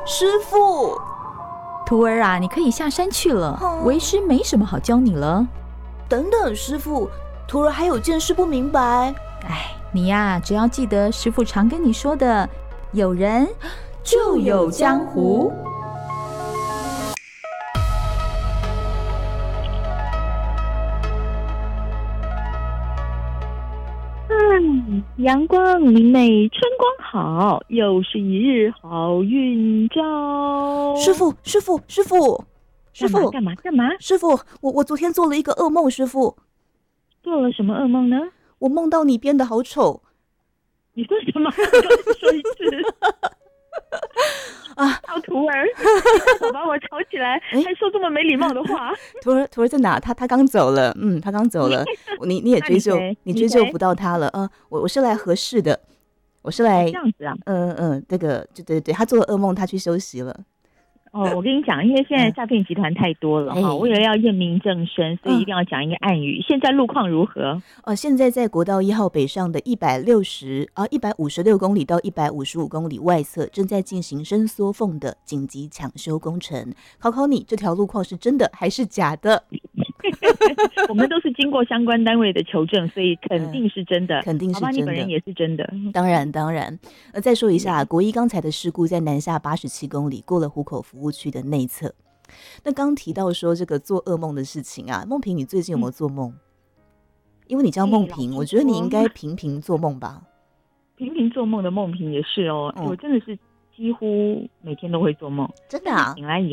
师傅， 徒儿啊，你可以下山去了，为师没什么好教你了。 等等，师傅，徒儿还有件事不明白。 哎，你呀，只要记得师傅常跟你说的，有人就有江湖。 阳光明媚，春光好，又是一日好运兆。 师傅， 干嘛？ 师傅，我昨天做了一个噩梦，师傅。 做了什么噩梦呢？ 我梦到你编得好丑。 你说什么？你再说一次。 啊， 好徒儿，你把我吵起来，还说这么没礼貌的话。 徒儿在哪？他刚走了，他刚走了。你也追究，你追究不到他了。我是来合适的，我是来这样子啊。 这个对，他做了噩梦，他去休息了。 我跟你讲，因为现在诈骗集团太多了哈，为了要验明正身，所以一定要讲一个暗语。现在路况如何？ 现在在国道1号北上的156公里到155公里外侧，正在进行伸缩缝的紧急抢修工程。考你，这条路况是真的还是假的？ 我们都是经过相关单位的求证，所以肯定是真的， 肯定是真的。 好吧，你本人也是真的。 当然。再说一下，国一刚才的事故在南下87公里，过了湖口服务区的内侧。那刚提到说这个做噩梦的事情啊，梦萍，你最近有没有做梦？因为你叫梦萍，我觉得你应该频频做梦吧？ 频频做梦的梦萍也是哦，我真的是几乎每天都会做梦。 真的啊？ 醒来以